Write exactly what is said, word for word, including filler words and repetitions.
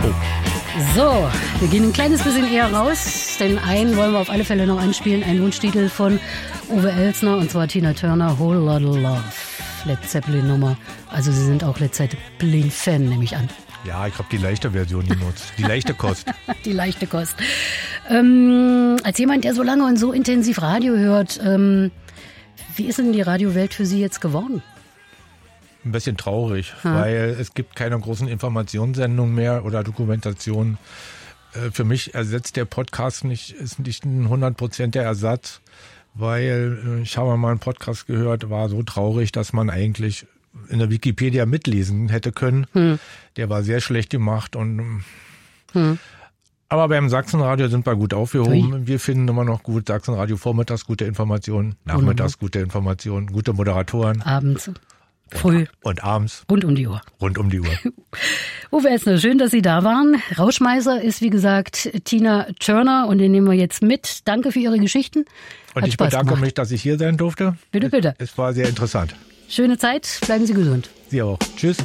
Oh. So, wir gehen ein kleines bisschen eher raus, denn einen wollen wir auf alle Fälle noch anspielen, ein Wunschtitel von Uwe Elsner, und zwar Tina Turner, Whole Lotta Love, Led Zeppelin Nummer. Also Sie sind auch Led Zeppelin-Fan, nehme ich an. Ja, ich habe die leichte Version genutzt, die leichte Kost. Die leichte Kost. Ähm, als jemand, der so lange und so intensiv Radio hört, ähm, wie ist denn die Radiowelt für Sie jetzt geworden? Ein bisschen traurig, ha. weil es gibt keine großen Informationssendungen mehr oder Dokumentationen. Für mich ersetzt der Podcast nicht, ist nicht ein hundert Prozent der Ersatz, weil ich habe mal einen Podcast gehört, war so traurig, dass man eigentlich in der Wikipedia mitlesen hätte können. Hm. Der war sehr schlecht gemacht und hm. aber beim Sachsenradio sind wir gut aufgehoben. Ui. Wir finden immer noch gut Sachsenradio vormittags gute Informationen, nachmittags gute Informationen, gute Moderatoren. Abends. Früh. Und, und abends. Rund um die Uhr. Rund um die Uhr. Uwe Elsner, schön, dass Sie da waren. Rauschmeißer ist, wie gesagt, Tina Turner und den nehmen wir jetzt mit. Danke für Ihre Geschichten. Und Hat ich Spaß bedanke gemacht. mich, dass ich hier sein durfte. Bitte, bitte. Es, es war sehr interessant. Schöne Zeit. Bleiben Sie gesund. Sie auch. Tschüss.